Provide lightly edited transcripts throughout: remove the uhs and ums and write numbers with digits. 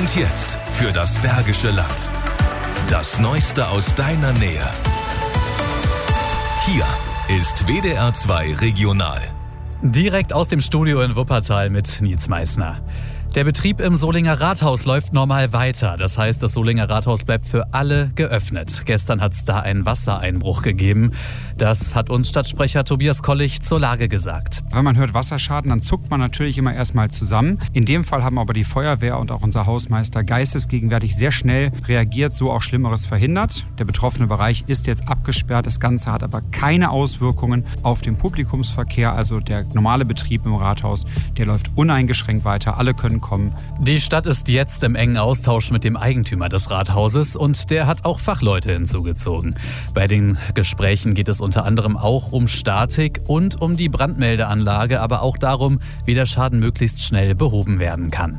Und jetzt für das Bergische Land. Das Neueste aus deiner Nähe. Hier ist WDR 2 Regional. Direkt aus dem Studio in Wuppertal mit Nils Meissner. Der Betrieb im Solinger Rathaus läuft normal weiter. Das heißt, das Solinger Rathaus bleibt für alle geöffnet. Gestern hat es da einen Wassereinbruch gegeben. Das hat uns Stadtsprecher Tobias Kollich zur Lage gesagt. Wenn man hört Wasserschaden, dann zuckt man natürlich immer erstmal zusammen. In dem Fall haben aber die Feuerwehr und auch unser Hausmeister geistesgegenwärtig sehr schnell reagiert, so auch Schlimmeres verhindert. Der betroffene Bereich ist jetzt abgesperrt. Das Ganze hat aber keine Auswirkungen auf den Publikumsverkehr. Also der normale Betrieb im Rathaus, der läuft uneingeschränkt weiter. Alle können kommen. Die Stadt ist jetzt im engen Austausch mit dem Eigentümer des Rathauses und der hat auch Fachleute hinzugezogen. Bei den Gesprächen geht es unter anderem auch um Statik und um die Brandmeldeanlage, aber auch darum, wie der Schaden möglichst schnell behoben werden kann.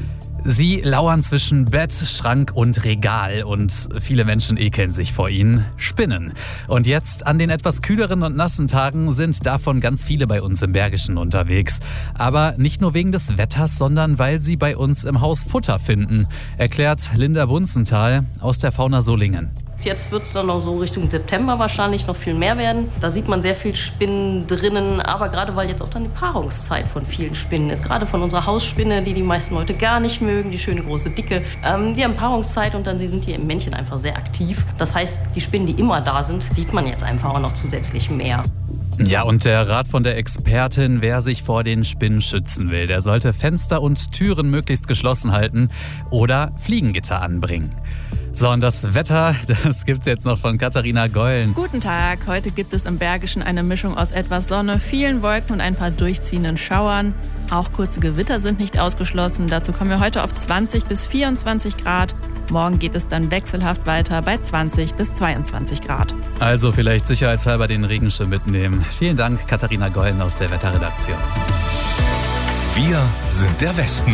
Sie lauern zwischen Bett, Schrank und Regal und viele Menschen ekeln sich vor ihnen. Spinnen. Und jetzt an den etwas kühleren und nassen Tagen sind davon ganz viele bei uns im Bergischen unterwegs. Aber nicht nur wegen des Wetters, sondern weil sie bei uns im Haus Futter finden, erklärt Linda Bunzenthal aus der Fauna Solingen. Jetzt wird es dann noch so Richtung September wahrscheinlich noch viel mehr werden. Da sieht man sehr viel Spinnen drinnen, aber gerade weil jetzt auch dann die Paarungszeit von vielen Spinnen ist. Gerade von unserer Hausspinne, die meisten Leute gar nicht mögen, die schöne große Dicke. Die haben Paarungszeit und dann sind die im Männchen einfach sehr aktiv. Das heißt, die Spinnen, die immer da sind, sieht man jetzt einfach auch noch zusätzlich mehr. Ja, und der Rat von der Expertin, wer sich vor den Spinnen schützen will, der sollte Fenster und Türen möglichst geschlossen halten oder Fliegengitter anbringen. So, und das Wetter, das gibt's jetzt noch von Katharina Gollen. Guten Tag, heute gibt es im Bergischen eine Mischung aus etwas Sonne, vielen Wolken und ein paar durchziehenden Schauern. Auch kurze Gewitter sind nicht ausgeschlossen. Dazu kommen wir heute auf 20 bis 24 Grad. Morgen geht es dann wechselhaft weiter bei 20 bis 22 Grad. Also vielleicht sicherheitshalber den Regenschirm mitnehmen. Vielen Dank, Katharina Gollen aus der Wetterredaktion. Wir sind der Westen.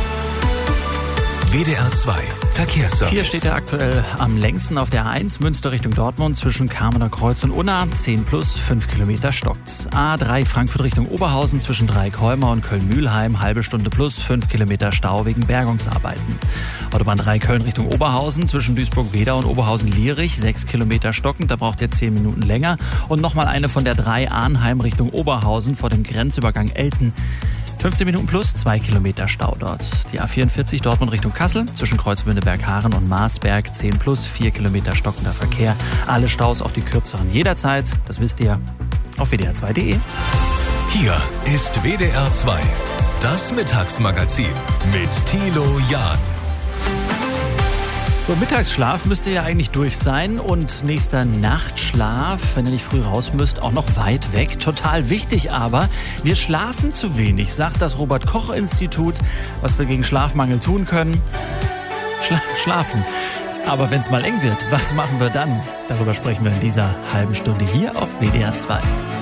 WDR 2 Verkehrsservice. Hier steht er aktuell am längsten auf der A1 Münster Richtung Dortmund zwischen Kamener Kreuz und Unna. 10 plus 5 Kilometer stockt's. A3 Frankfurt Richtung Oberhausen zwischen Dreieck-Holmer und Köln-Mühlheim. Halbe Stunde plus 5 Kilometer Stau wegen Bergungsarbeiten. Autobahn 3 Köln Richtung Oberhausen zwischen Duisburg-Wedau und Oberhausen-Lierich. 6 Kilometer stockend, da braucht ihr 10 Minuten länger. Und nochmal eine von der 3 Arnheim Richtung Oberhausen vor dem Grenzübergang Elten. 15 Minuten plus 2 Kilometer Stau dort. Die A44 Dortmund Richtung Kassel zwischen Kreuzwündeberg-Haaren und Marsberg 10 plus 4 Kilometer stockender Verkehr. Alle Staus, auch die kürzeren jederzeit. Das wisst ihr auf wdr2.de. Hier ist WDR 2, das Mittagsmagazin mit Thilo Jahn. So, Mittagsschlaf müsste ja eigentlich durch sein und nächster Nachtschlaf, wenn ihr nicht früh raus müsst, auch noch weit weg. Total wichtig aber, wir schlafen zu wenig, sagt das Robert-Koch-Institut. Was wir gegen Schlafmangel tun können? Schlafen. Aber wenn es mal eng wird, was machen wir dann? Darüber sprechen wir in dieser halben Stunde hier auf WDR 2.